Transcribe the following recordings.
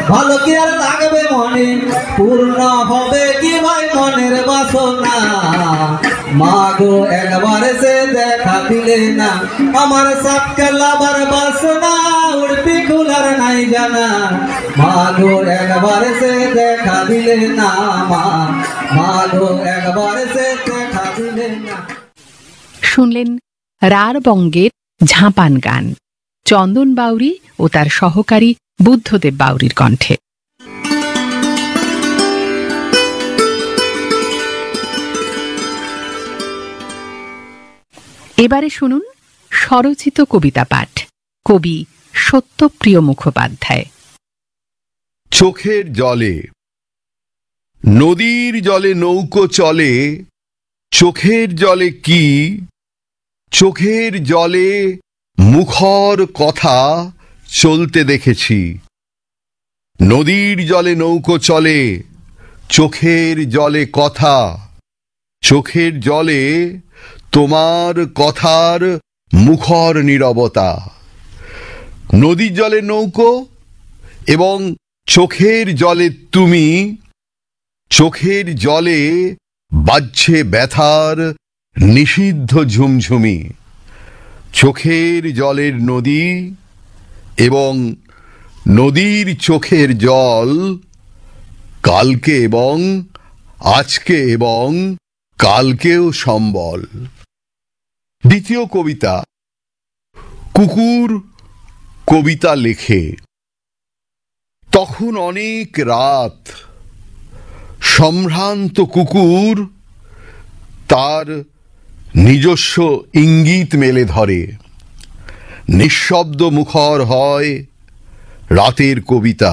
ভালো কি আর লাগবে মনে, পূর্ণ হবে কি ভাই মনের বাসনা। মা গো একবার সে দেখা দিলে না, আমার সাপকে লাভার বাসনা উড়পি খুলার নাই জানা। মা গো একবার সে দেখা দিলে না, মা গো একবার সে দেখা দিলে না। শুনলেন রার বঙ্গের ঝাঁপান গান, চন্দন বাউরি ও তার সহকারী বুদ্ধদেব বাউরির কণ্ঠে। এবারে শুনুন স্বরচিত কবিতা পাঠ, কবি সত্যপ্রিয় মুখোপাধ্যায়। চোখের জলে। নদীর জলে নৌকো চলে, চোখের জলে কি? চোখের জলে মুখর কথা চলতে দেখেছি। নদীর জলে নৌকো চলে, চোখের জলে কথা। চোখের জলে তোমার কথার মুখর নীরবতা। নদীর জলে নৌকো এবং চোখের জলে তুমি। চোখের জলে বাজছে ব্যথার নিষিদ্ধ ঝুমঝুমি। চোখের জলের নদী এবং নদীর চোখের জল কালকে এবং আজকে এবং কালকেও সম্বল। দ্বিতীয় কবিতা। কুকুর কবিতা লেখে। তখন অনেক রাত, সম্ভ্রান্ত কুকুর তার নিজস্ব ইঙ্গিত মেলে ধরে। নিঃশব্দ মুখর হয় রাতের কবিতা।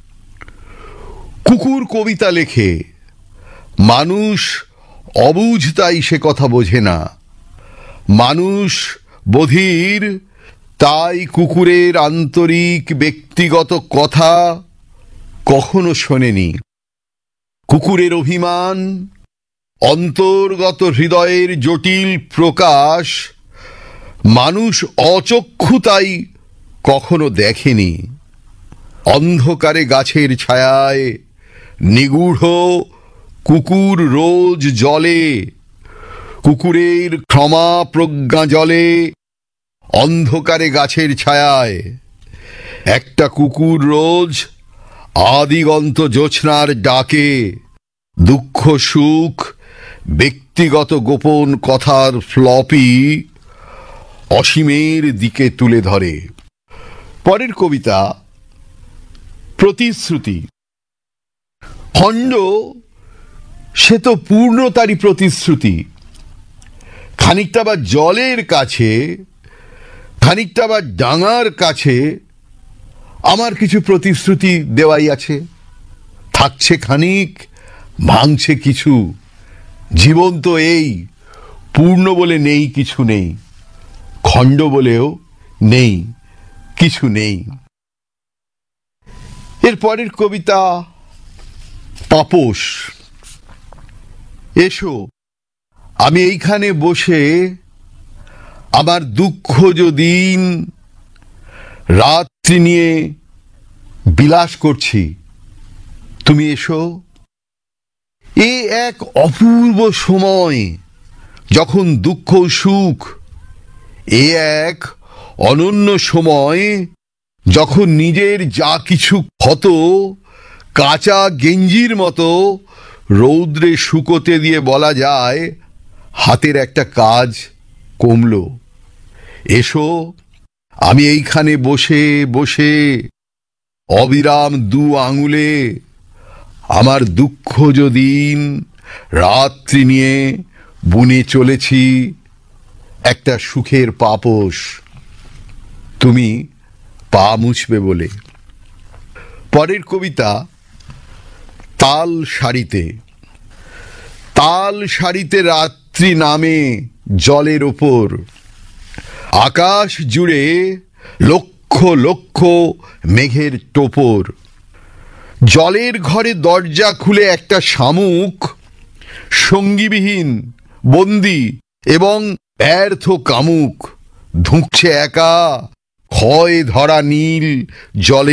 কুকুর কবিতা লেখে, মানুষ অবুঝ তাই সে কথা বোঝে না। মানুষ বধির তাই কুকুরের আন্তরিক ব্যক্তিগত কথা কখনো শোনেনি। কুকুরের অভিমান অন্তর্গত হৃদয়ের জটিল প্রকাশ মানুষ অচক্ষু তাই কখনো দেখেনি। অন্ধকারে গাছের ছায়ায় নিগূঢ় কুকুর রোজ জলে। কুকুরের ক্ষমা প্রজ্ঞা জলে অন্ধকারে গাছের ছায়ায়। একটা কুকুর রোজ আদিগন্ত জ্যোৎস্নার ডাকে দুঃখ সুখ ব্যক্তিগত গোপন কথার ফ্লপি অসীমের দিকে তুলে ধরে। পরের কবিতা প্রতিশ্রুতি। খণ্ড সে তো পূর্ণতারই প্রতিশ্রুতি। খানিকটা বা জলের কাছে, খানিকটা বা ডাঙার কাছে আমার কিছু প্রতিশ্রুতি দেওয়াই আছে। থাকছে খানিক, ভাঙছে কিছু। জীবন তো এই, পূর্ণ বলে নেই কিছু নেই, খণ্ড বলেও নেই কিছু নেই। এর পরের কবিতা পাপোশ। এসো আমি এইখানে বসে আমার দুঃখ দিন রাত্রি নিয়ে বিলাস করছি। তুমি এসো। এ এক অপূর্ব সময় যখন দুঃখ সুখ। এ এক অনন্য সময় যখন নিজের যা কিছু ক্ষত কাঁচা গেঞ্জির মতো রৌদ্রে শুকোতে দিয়ে বলা যায় হাতের একটা কাজ কমলো। এসো আমি এইখানে বসে বসে অবিরাম দু আঙুলে আমার দুঃখ দিন রাত্রি নিয়ে বুনে চলেছি একটা সুখের পাপোশ। তুমি পা মুছবে বলে। পরের কবিতা তাল সারিতে। তাল সারিতে রাত্রি নামে জলের ওপর। আকাশ জুড়ে লক্ষ লক্ষ মেঘের টোপর। জলের ঘরে দরজা খুলে একটা শামুক সঙ্গীবিহীন বন্দি এবং ব্যর্থ কামুক ধুঁকছে একা ক্ষয় ধরা নীল জলে।